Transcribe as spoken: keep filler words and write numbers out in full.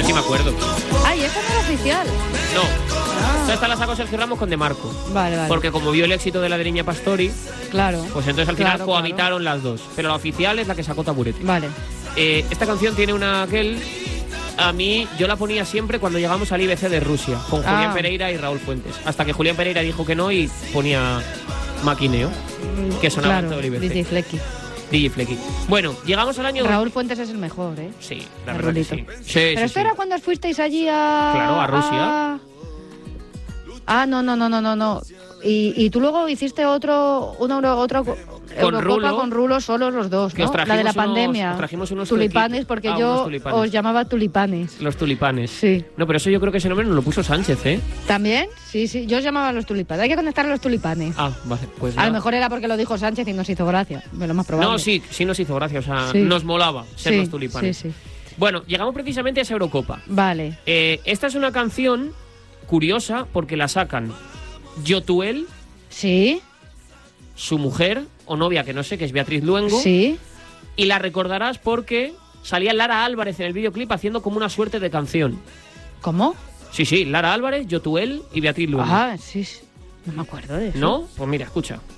sí me acuerdo. Ay, esta no era oficial. No. Ah. Esta está la sacó Sergio Ramos con De Marco. Vale, vale. Porque como vio el éxito de la de Niña Pastori, claro. pues entonces al final Claro, cohabitaron las dos. Pero la oficial es la que sacó Taburete. Vale. Eh, esta canción tiene una aquel. A mí, yo la ponía siempre cuando llegamos al I B C de Rusia, con Ah. Julián Pereira y Raúl Fuentes. Hasta que Julián Pereira dijo que no y ponía Maquineo, que sonaba Claro, en todo el I B C. D J Flecky. D J Flecky. Bueno, llegamos al año... Raúl Fuentes es el mejor, ¿eh? Sí, la El verdad que Rulito. sí. Sí, Pero sí, esto sí. era cuando fuisteis allí a... Claro, a Rusia. a- Ah, no, no, no, no, no, no. Y, y tú luego hiciste otro, una euro- otra co- Eurocopa Rulo. con Rulo solos los dos, Que ¿no? os La de la trajimos pandemia. unos- os trajimos unos tulipanes, truquitos. porque Ah, yo unos tulipanes. os llamaba tulipanes. Los tulipanes. Sí. No, pero eso yo creo que ese nombre nos lo puso Sánchez, ¿eh? ¿También? Sí, sí, yo os llamaba a los tulipanes. Hay que conectar a los tulipanes. Ah, vale, pues A nada. lo mejor era porque lo dijo Sánchez y nos hizo gracia. Lo más probable. No, sí, sí nos hizo gracia, o sea, Sí. nos molaba ser Sí, los tulipanes. sí, sí. Bueno, llegamos precisamente a esa Eurocopa. Vale. Eh, esta es una canción curiosa porque la sacan Yotuel, Sí, su mujer o novia, que no sé, que es Beatriz Luengo, sí. y la recordarás porque salía Lara Álvarez en el videoclip haciendo como una suerte de canción. ¿Cómo? Sí, sí, Lara Álvarez, Yotuel y Beatriz Luengo. Ah, sí, sí. No me acuerdo de eso. ¿No? Pues mira, escucha.